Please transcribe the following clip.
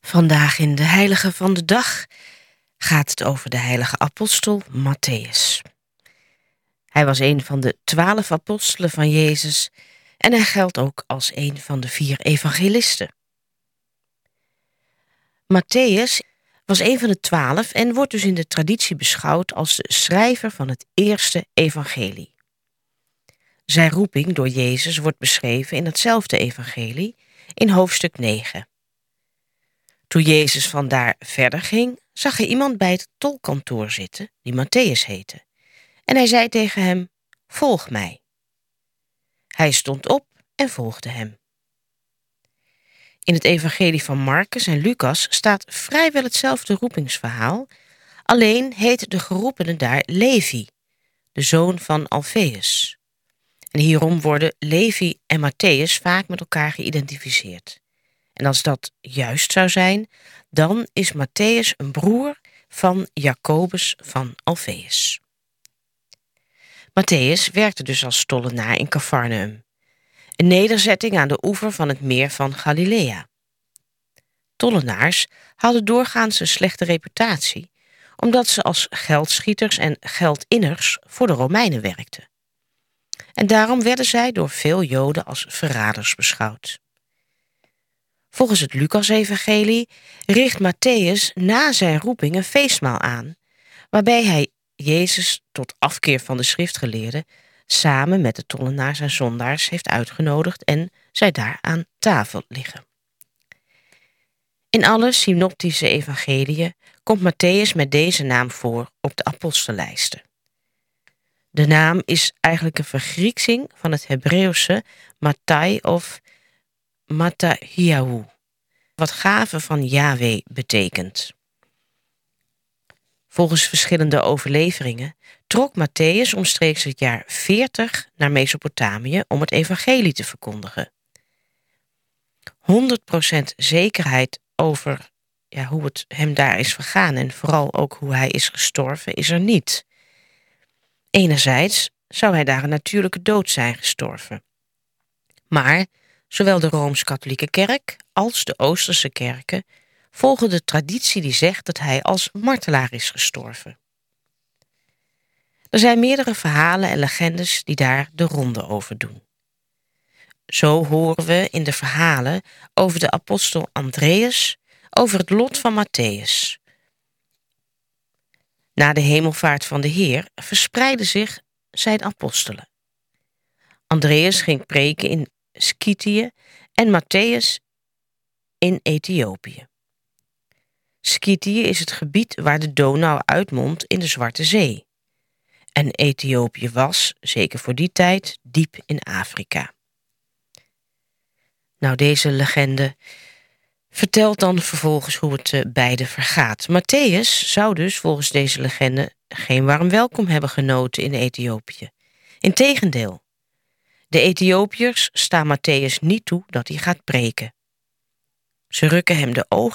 Vandaag in de Heilige van de Dag gaat het over de heilige apostel Mattheüs. Hij was een van de 12 apostelen van Jezus en hij geldt ook als een van de 4 evangelisten. Mattheüs was een van de 12 en wordt dus in de traditie beschouwd als de schrijver van het eerste evangelie. Zijn roeping door Jezus wordt beschreven in hetzelfde evangelie in hoofdstuk 9. Toen Jezus vandaar verder ging, zag hij iemand bij het tolkantoor zitten, die Mattheüs heette. En hij zei tegen hem, volg mij. Hij stond op en volgde hem. In het evangelie van Marcus en Lucas staat vrijwel hetzelfde roepingsverhaal, alleen heet de geroepene daar Levi, de zoon van Alfeus. En hierom worden Levi en Mattheüs vaak met elkaar geïdentificeerd. En als dat juist zou zijn, dan is Mattheüs een broer van Jacobus van Alfeus. Mattheüs werkte dus als tollenaar in Capharnaüm, een nederzetting aan de oever van het meer van Galilea. Tollenaars hadden doorgaans een slechte reputatie, omdat ze als geldschieters en geldinners voor de Romeinen werkten. En daarom werden zij door veel Joden als verraders beschouwd. Volgens het Lucas-evangelie richt Mattheüs na zijn roeping een feestmaal aan, waarbij hij Jezus tot afkeer van de schriftgeleerden samen met de tollenaars en zondaars heeft uitgenodigd en zij daar aan tafel liggen. In alle synoptische evangeliën komt Mattheüs met deze naam voor op de apostellijsten. De naam is eigenlijk een vergrieksing van het Hebreeuwse Matthai of Mattathiyahu, wat gave van Yahweh betekent. Volgens verschillende overleveringen trok Mattheüs omstreeks het jaar 40 naar Mesopotamië om het evangelie te verkondigen. 100% zekerheid over hoe het hem daar is vergaan en vooral ook hoe hij is gestorven is er niet. Enerzijds zou hij daar een natuurlijke dood zijn gestorven. Maar zowel de Rooms-Katholieke Kerk als de Oosterse kerken volgen de traditie die zegt dat hij als martelaar is gestorven. Er zijn meerdere verhalen en legendes die daar de ronde over doen. Zo horen we in de verhalen over de apostel Andreas over het lot van Mattheüs. Na de hemelvaart van de Heer verspreidden zich zijn apostelen. Andreas ging preken in Skythië en Mattheüs in Ethiopië. Skythië is het gebied waar de Donau uitmondt in de Zwarte Zee. En Ethiopië was, zeker voor die tijd, diep in Afrika. Nou, deze legende vertelt dan vervolgens hoe het beide vergaat. Mattheüs zou dus volgens deze legende geen warm welkom hebben genoten in Ethiopië. Integendeel, de Ethiopiërs staan Mattheüs niet toe dat hij gaat preken. Ze rukken hem de ogen